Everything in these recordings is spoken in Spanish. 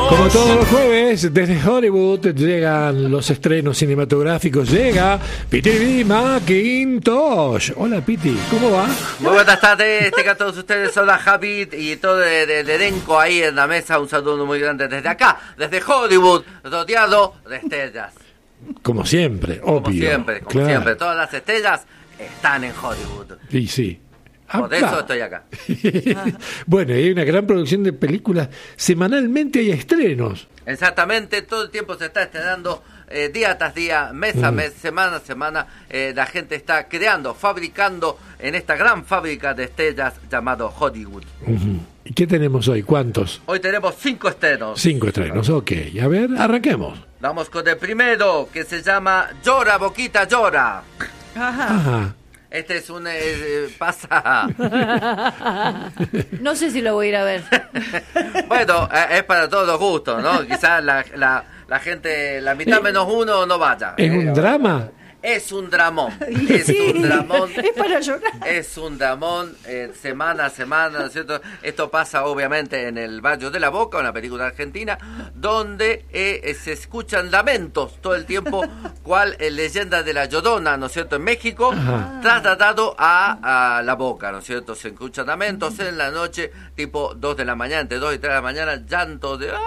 Como todos los jueves, desde Hollywood llegan los estrenos cinematográficos. Llega Piti McIntosh. Hola, Piti, ¿cómo va? Muy buenas tardes, a todos ustedes. Hola, Javi y todo el elenco ahí en la mesa. Un saludo muy grande desde acá, desde Hollywood, rodeado de estrellas. Como siempre, obvio. Como siempre. Todas las estrellas están en Hollywood. Y sí. Por eso estoy acá. Bueno, hay una gran producción de películas. Semanalmente hay estrenos. Exactamente, todo el tiempo se está estrenando, día tras día, mes a mes, semana a semana. La gente está creando, fabricando en esta gran fábrica de estrellas llamado Hollywood. ¿Y qué tenemos hoy? ¿Cuántos? Hoy tenemos 5 estrenos. 5 estrenos, ok. A ver, arranquemos. Vamos con el primero, que se llama Llora, Boquita, Llora. Ajá. Este es un... pasa... No sé si lo voy a ir a ver. Bueno, es para todos los gustos, ¿no? Quizás la gente, la mitad menos uno no vaya. ¿Es un drama? Es un dramón. Es un dramón. Es para llorar. Es un dramón, semana a semana, ¿no es cierto? Esto pasa obviamente en el Valle de la Boca, una película argentina, donde se escuchan lamentos todo el tiempo, cual Leyenda de la Llorona, ¿no es cierto?, en México, trasladado a la Boca, ¿no es cierto? Se escuchan lamentos en la noche, tipo 2 de la mañana, entre 2 y 3 de la mañana, llanto de...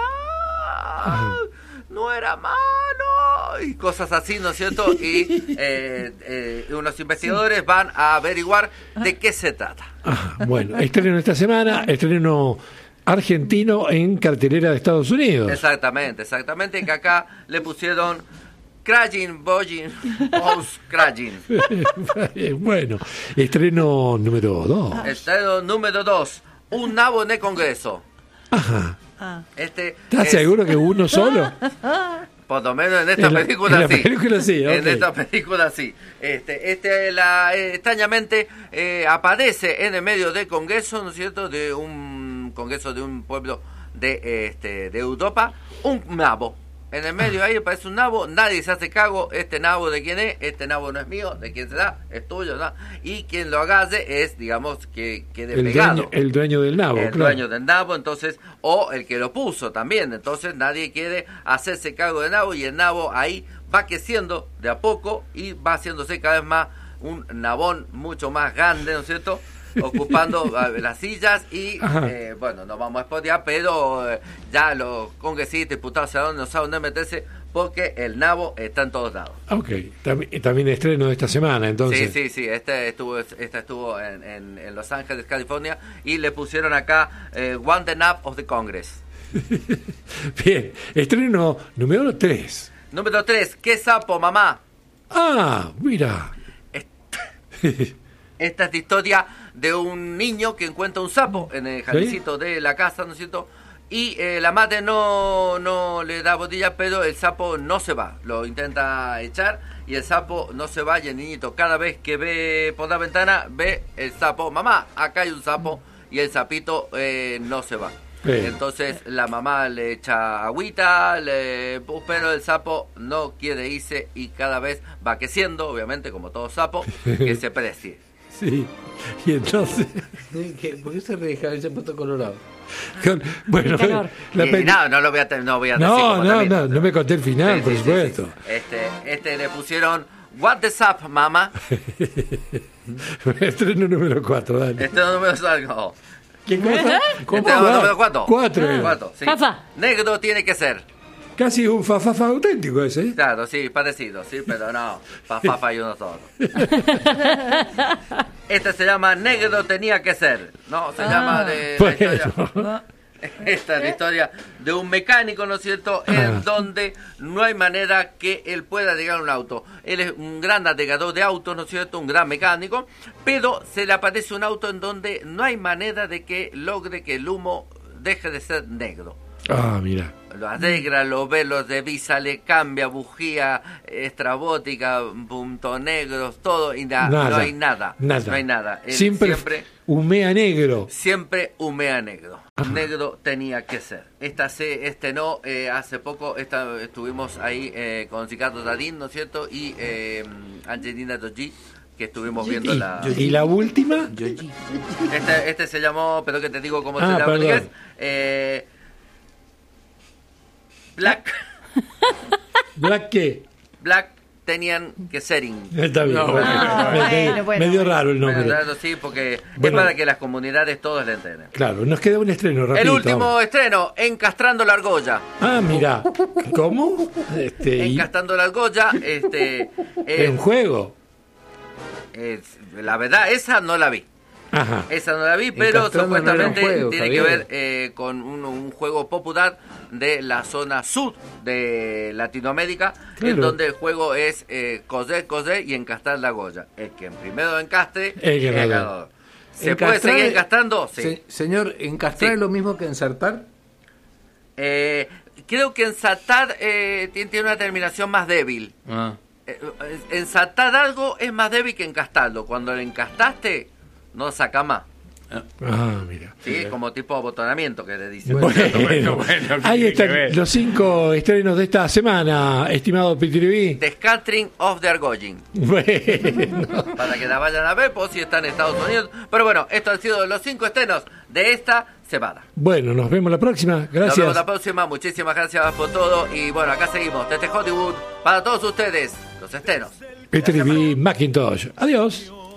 no era malo, y cosas así, ¿no es cierto? Y unos investigadores van a averiguar de qué se trata. Bueno, estreno esta semana, estreno argentino en cartelera de Estados Unidos. Exactamente, que acá le pusieron Cragin, Bojin, House Cragin. Bueno, estreno número 2. Estreno número 2, Un nabo en el Congreso. Ajá. ¿Estás seguro que uno solo? Por lo menos en esta película sí. Okay. En esta película sí. Extrañamente aparece en el medio del Congreso, ¿no es cierto?, de un Congreso de un pueblo de Europa, un nabo. En el medio ahí aparece un nabo, nadie se hace cargo, este nabo de quién es, este nabo no es mío, de quién será, es tuyo, ¿no? Y quien lo agarre es, digamos, que quede pegado. El dueño del nabo, el dueño del nabo, entonces, o el que lo puso también, entonces nadie quiere hacerse cargo del nabo y el nabo ahí va creciendo de a poco y va haciéndose cada vez más un nabón mucho más grande, ¿no es cierto?, ocupando las sillas y bueno, no vamos a spoilear, pero ya los congresistas, diputados, no saben dónde meterse porque el nabo está en todos lados. Ok, también estreno de esta semana, entonces. Sí, esta estuvo en Los Ángeles, California, y le pusieron acá One the Nap of the Congress. Bien, estreno número 3. Número 3, ¿qué sapo, mamá? Mira. Esta es la historia de un niño que encuentra un sapo en el jardincito de la casa, ¿no es cierto? Y la madre no le da botella, pero el sapo no se va. Lo intenta echar y el sapo no se va. Y el niñito, cada vez que ve por la ventana, ve el sapo. Mamá, acá hay un sapo. Y el sapito no se va. Entonces la mamá le echa agüita, pero el sapo no quiere irse y cada vez va creciendo, obviamente, como todo sapo, que se precie. Sí, y entonces... ¿Por qué se ríe, Javier? Se ha puesto colorado. Bueno, no lo voy a decir. No me conté el final, por supuesto. Sí. Le pusieron What the Sap, mamá. Estreno número 4, dale. Estreno número 4. ¿Qué cosa? Estreno número 4. 4. Sí. Fafa. Negro tiene que ser. Casi un fafafa auténtico ese, ¿eh? Claro, sí, parecido, sí, pero no, fafafa y uno solo. Este se llama Negro tenía que ser, ¿no? Se llama de la historia. Esta es la historia de un mecánico, ¿no es cierto?, en donde no hay manera que él pueda llegar a un auto. Él es un gran navegador de autos, ¿no es cierto?, un gran mecánico, pero se le aparece un auto en donde no hay manera de que logre que el humo deje de ser negro. Mira. Lo arregla, lo ve, lo revisa, le cambia bujía, estrabótica, puntos negros, todo, y no hay nada. No hay nada. Él siempre humea negro. Siempre humea negro. Negro tenía que ser. Esta se estrenó hace poco, estuvimos ahí con Ricardo Darín, ¿no es cierto? Y Angelina Jolie, que estuvimos viendo la... ¿Y la última? Este se llamó, pero que te digo cómo se llama en inglés. ¿Black qué? Black tenían que sering. Está bien. No, bueno. Medio raro el nombre. Claro, sí, porque Bueno. es para que las comunidades todos le entiendan. Claro, nos queda un estreno rapidito. El último vamos. estreno, Encastrando la argolla. Ah, mira. ¿Cómo? Y- Encastrando la argolla, ¿Es un juego? la verdad, esa no la vi. Ajá. Esa no la vi, pero Encastrando no era un supuestamente juego, tiene que Javier. ver con un juego popular de la zona sur de Latinoamérica, Claro. en donde el juego es coser y encastrar la argolla. El que primero encaste El es ganador. ganador. ¿Se Encastrar puede seguir es- encastrando? Sí. Señor, ¿encastrar Sí. es lo mismo que ensartar? Creo que ensartar tiene una terminación más débil. Ah. Ensartar algo es más débil que encastarlo. Cuando lo encastaste, no saca más. Ah, mira. ¿Sí? Como tipo abotonamiento que le dicen. Bueno, bueno, ¿qué ahí tiene que están ver? los 5 estrenos de esta semana, estimado Pitiribi. The Scattering of the Argollin. Bueno, Para que la vayan a ver, por si está en Estados Unidos. Pero bueno, esto han sido los 5 estrenos de esta semana. bueno, nos vemos la próxima. Nos vemos Gracias. la próxima. Muchísimas gracias por todo. Y bueno, acá seguimos desde Hollywood para todos ustedes. Los estrenos. Pitiribi Macintosh. Adiós.